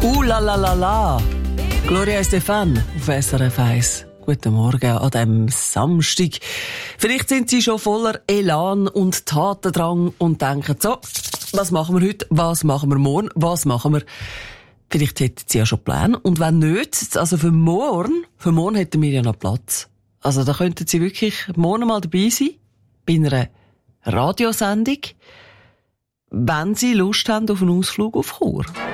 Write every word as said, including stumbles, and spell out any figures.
Uh la la la la. Gloria Estefan auf S R F eins. Guten Morgen an diesem Samstag. Vielleicht sind Sie schon voller Elan und Tatendrang und denken so, was machen wir heute, was machen wir morgen, was machen wir... Vielleicht hätten Sie ja schon Pläne. Und wenn nicht, also für morgen, für morgen hätten wir ja noch Platz. Also da könnten Sie wirklich morgen mal dabei sein, bei einer Radiosendung, wenn Sie Lust haben auf einen Ausflug auf Chur.